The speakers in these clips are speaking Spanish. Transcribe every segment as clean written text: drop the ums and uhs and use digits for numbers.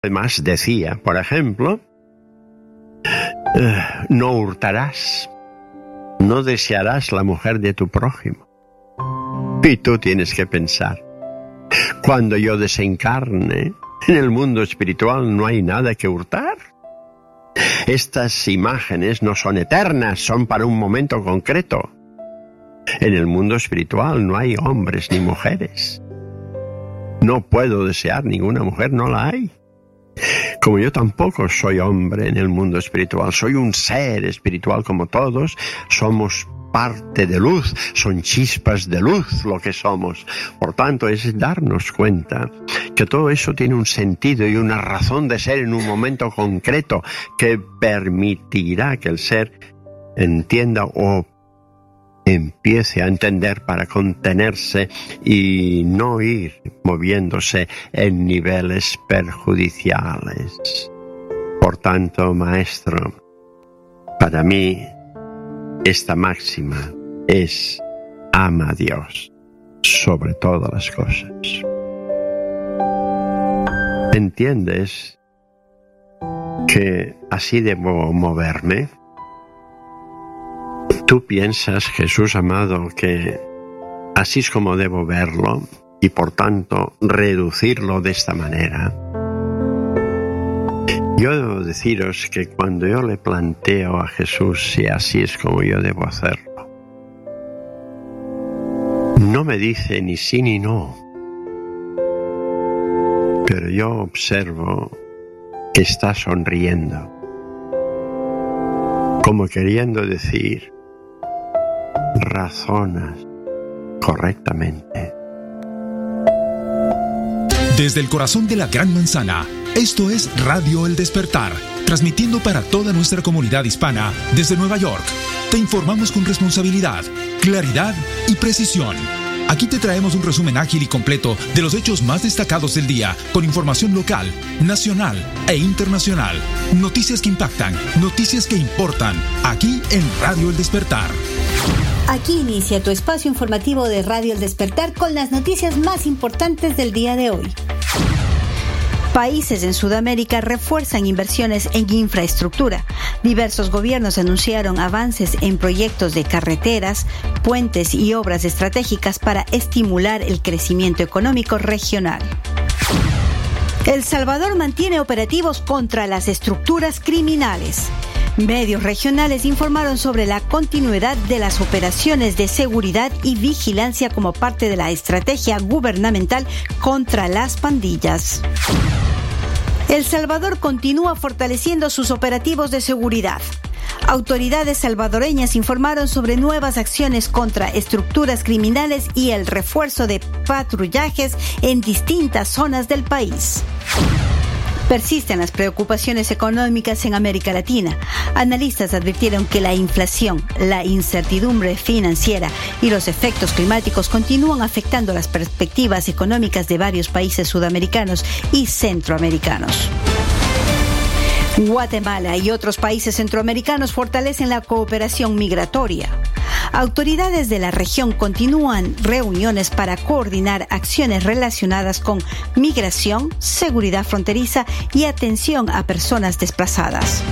Además decía, por ejemplo, no hurtarás, no desearás la mujer de tu prójimo. Y tú tienes que pensar, cuando yo desencarne, en el mundo espiritual no hay nada que hurtar. Estas imágenes no son eternas, son para un momento concreto. En el mundo espiritual no hay hombres ni mujeres. No puedo desear ninguna mujer, no la hay. Como yo tampoco soy hombre en el mundo espiritual, soy un ser espiritual como todos, somos parte de luz, son chispas de luz lo que somos. Por tanto, es darnos cuenta que todo eso tiene un sentido y una razón de ser en un momento concreto que permitirá que el ser entienda o empiece a entender para contenerse y no ir moviéndose en niveles perjudiciales. Por tanto, maestro, para mí esta máxima es: ama a Dios sobre todas las cosas. ¿Entiendes que así debo moverme? ¿Tú piensas, Jesús amado, que así es como debo verlo y por tanto reducirlo de esta manera? Yo debo deciros que cuando yo le planteo a Jesús si así es como yo debo hacerlo, no me dice ni sí ni no, pero yo observo que está sonriendo, como queriendo decir: razonas correctamente. Desde el corazón de la Gran Manzana, esto es Radio El Despertar, transmitiendo para toda nuestra comunidad hispana desde Nueva York. Te informamos con responsabilidad, claridad y precisión. Aquí te traemos un resumen ágil y completo de los hechos más destacados del día, con información local, nacional e internacional. Noticias que impactan, noticias que importan, aquí en Radio El Despertar. Aquí inicia tu espacio informativo de Radio El Despertar con las noticias más importantes del día de hoy. Países en Sudamérica refuerzan inversiones en infraestructura. Diversos gobiernos anunciaron avances en proyectos de carreteras, puentes y obras estratégicas para estimular el crecimiento económico regional. El Salvador mantiene operativos contra las estructuras criminales. Medios regionales informaron sobre la continuidad de las operaciones de seguridad y vigilancia como parte de la estrategia gubernamental contra las pandillas. El Salvador continúa fortaleciendo sus operativos de seguridad. Autoridades salvadoreñas informaron sobre nuevas acciones contra estructuras criminales y el refuerzo de patrullajes en distintas zonas del país. Persisten las preocupaciones económicas en América Latina. Analistas advirtieron que la inflación, la incertidumbre financiera y los efectos climáticos continúan afectando las perspectivas económicas de varios países sudamericanos y centroamericanos. Guatemala y otros países centroamericanos fortalecen la cooperación migratoria. Autoridades de la región continúan reuniones para coordinar acciones relacionadas con migración, seguridad fronteriza y atención a personas desplazadas.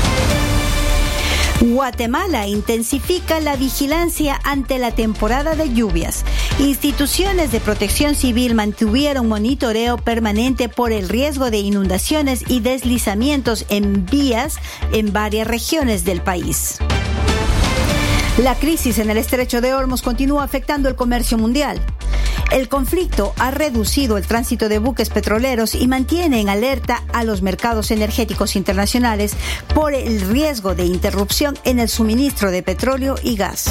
Guatemala intensifica la vigilancia ante la temporada de lluvias. Instituciones de protección civil mantuvieron monitoreo permanente por el riesgo de inundaciones y deslizamientos en vías en varias regiones del país. La crisis en el estrecho de Hormuz continúa afectando el comercio mundial. El conflicto ha reducido el tránsito de buques petroleros y mantiene en alerta a los mercados energéticos internacionales por el riesgo de interrupción en el suministro de petróleo y gas.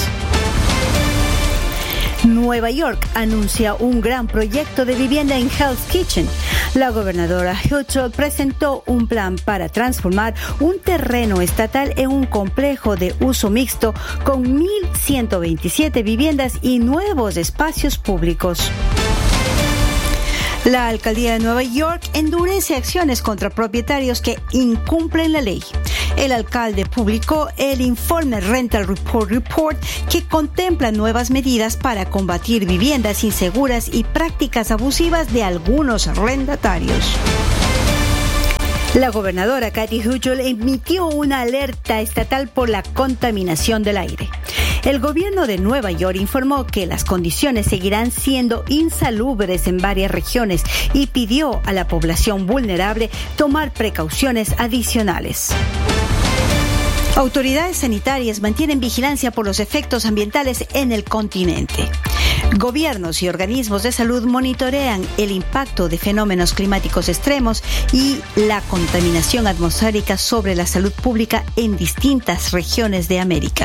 Nueva York anuncia un gran proyecto de vivienda en Hell's Kitchen. La gobernadora Hochul presentó un plan para transformar un terreno estatal en un complejo de uso mixto con 1,127 viviendas y nuevos espacios públicos. La alcaldía de Nueva York endurece acciones contra propietarios que incumplen la ley. El alcalde publicó el informe Rental Report que contempla nuevas medidas para combatir viviendas inseguras y prácticas abusivas de algunos arrendatarios. La gobernadora Kathy Hochul emitió una alerta estatal por la contaminación del aire. El gobierno de Nueva York informó que las condiciones seguirán siendo insalubres en varias regiones y pidió a la población vulnerable tomar precauciones adicionales. Autoridades sanitarias mantienen vigilancia por los efectos ambientales en el continente. Gobiernos y organismos de salud monitorean el impacto de fenómenos climáticos extremos y la contaminación atmosférica sobre la salud pública en distintas regiones de América.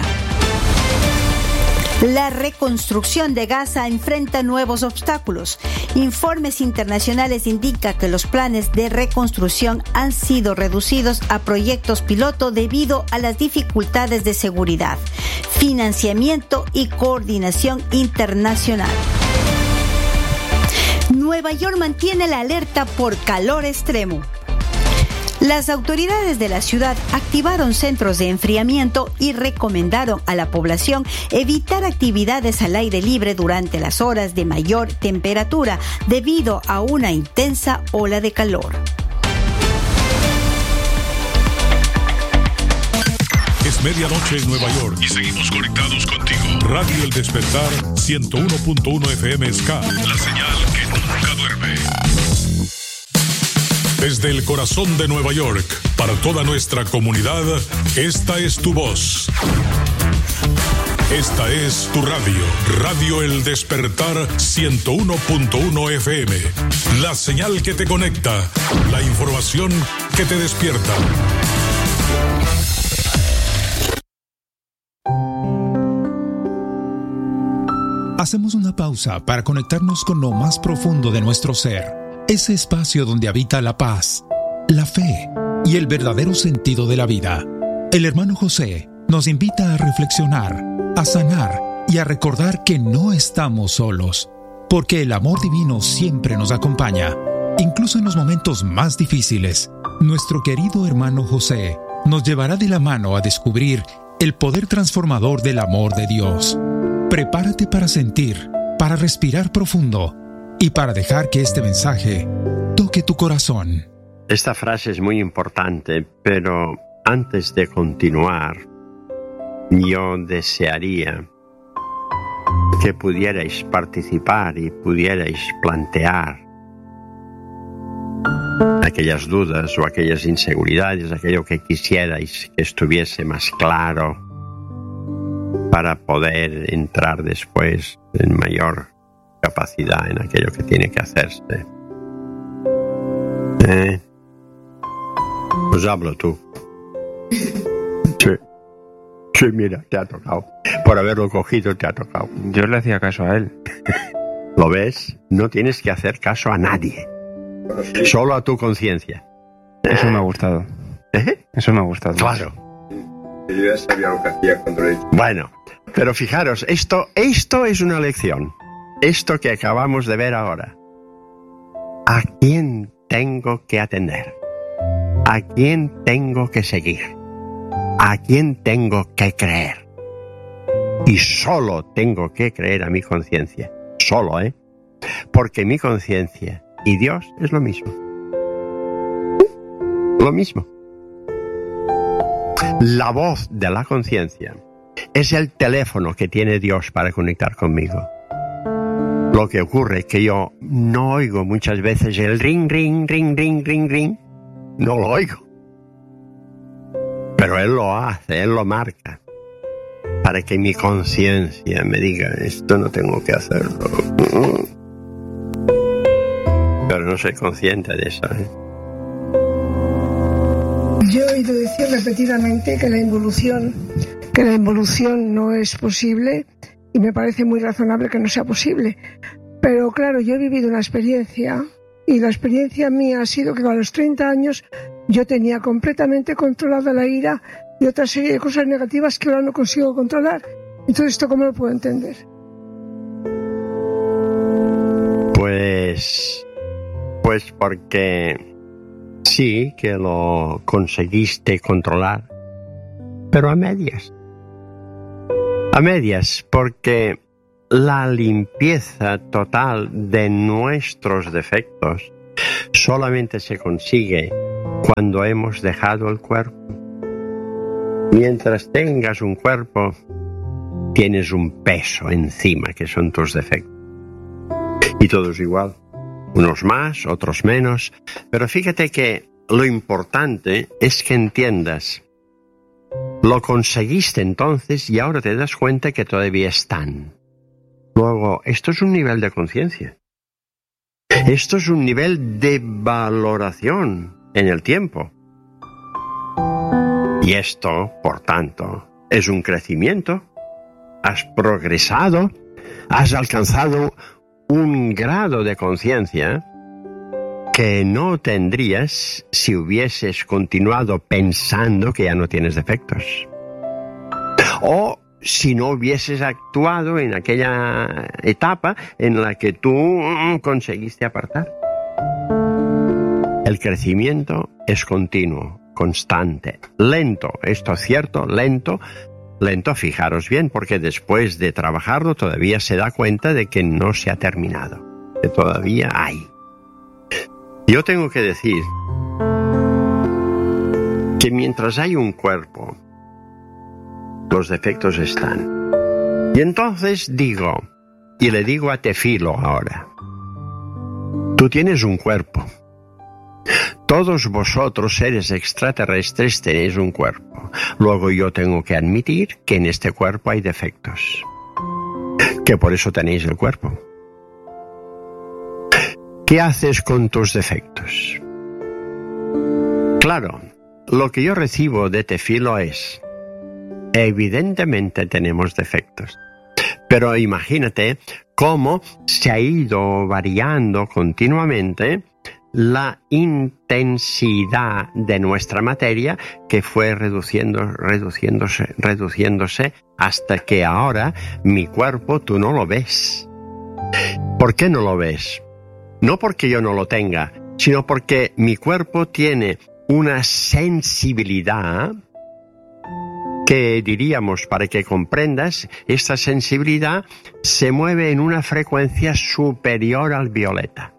La reconstrucción de Gaza enfrenta nuevos obstáculos. Informes internacionales indican que los planes de reconstrucción han sido reducidos a proyectos piloto debido a las dificultades de seguridad, financiamiento y coordinación internacional. Nueva York mantiene la alerta por calor extremo. Las autoridades de la ciudad activaron centros de enfriamiento y recomendaron a la población evitar actividades al aire libre durante las horas de mayor temperatura debido a una intensa ola de calor. Es medianoche en Nueva York y seguimos conectados contigo. Radio El Despertar 101.1 FM Ska, la señal que nunca duerme. Desde el corazón de Nueva York, para toda nuestra comunidad, esta es tu voz. Esta es tu radio, Radio El Despertar 101.1 FM. La señal que te conecta, la información que te despierta. Hacemos una pausa para conectarnos con lo más profundo de nuestro ser. Ese espacio donde habita la paz, la fe y el verdadero sentido de la vida. El hermano José nos invita a reflexionar, a sanar y a recordar que no estamos solos, porque el amor divino siempre nos acompaña, incluso en los momentos más difíciles. Nuestro querido hermano José nos llevará de la mano a descubrir el poder transformador del amor de Dios. Prepárate para sentir, para respirar profundo y para dejar que este mensaje toque tu corazón. Esta frase es muy importante, pero antes de continuar, yo desearía que pudierais participar y pudierais plantear aquellas dudas o aquellas inseguridades, aquello que quisierais que estuviese más claro para poder entrar después en mayor capacidad en aquello que tiene que hacerse. Pues hablo tú. Sí, mira, te ha tocado. Por haberlo cogido te ha tocado. Yo le hacía caso a él. ¿Lo ves? No tienes que hacer caso a nadie. Solo a tu conciencia. Eso me ha gustado. Eso me ha gustado. Claro. Yo ya sabía lo que hacía cuando lo he hecho. Bueno, pero fijaros, esto es una lección. Esto que acabamos de ver ahora. ¿A quién tengo que atender? ¿A quién tengo que seguir? ¿A quién tengo que creer? Y solo tengo que creer a mi conciencia. Solo, Porque mi conciencia y Dios es lo mismo. Lo mismo. La voz de la conciencia es el teléfono que tiene Dios para conectar conmigo. Lo que ocurre es que yo no oigo muchas veces el ring, ring, ring, ring, ring, ring. No lo oigo. Pero Él lo hace, Él lo marca. Para que mi conciencia me diga, esto no tengo que hacerlo. Pero no soy consciente de eso, Yo he oído decir repetidamente que la involución no es posible y me parece muy razonable que no sea posible. Pero claro, yo he vivido una experiencia y la experiencia mía ha sido que a los 30 años yo tenía completamente controlada la ira y otra serie de cosas negativas que ahora no consigo controlar. Entonces, ¿esto cómo lo puedo entender? Pues porque sí que lo conseguiste controlar, pero a medias. A medias, porque la limpieza total de nuestros defectos solamente se consigue cuando hemos dejado el cuerpo. Mientras tengas un cuerpo, tienes un peso encima, que son tus defectos. Y todo es igual. Unos más, otros menos. Pero fíjate que lo importante es que entiendas. Lo conseguiste entonces y ahora te das cuenta que todavía están. Luego, esto es un nivel de conciencia. Esto es un nivel de valoración en el tiempo. Y esto, por tanto, es un crecimiento. Has progresado, has alcanzado un grado de conciencia que no tendrías si hubieses continuado pensando que ya no tienes defectos. O si no hubieses actuado en aquella etapa en la que tú conseguiste apartar. El crecimiento es continuo, constante, lento. Esto es cierto, lento, fijaros bien, porque después de trabajarlo todavía se da cuenta de que no se ha terminado, que todavía hay. Yo tengo que decir que mientras hay un cuerpo, los defectos están. Y entonces digo, y le digo a Tefilo ahora, tú tienes un cuerpo. Todos vosotros, seres extraterrestres, tenéis un cuerpo. Luego yo tengo que admitir que en este cuerpo hay defectos. Que por eso tenéis el cuerpo. ¿Qué haces con tus defectos? Claro, lo que yo recibo de Tefilo es, evidentemente tenemos defectos. Pero imagínate cómo se ha ido variando continuamente la intensidad de nuestra materia, que fue reduciéndose hasta que ahora mi cuerpo tú no lo ves. ¿Por qué no lo ves? No porque yo no lo tenga, sino porque mi cuerpo tiene una sensibilidad que diríamos, para que comprendas, esta sensibilidad se mueve en una frecuencia superior al violeta.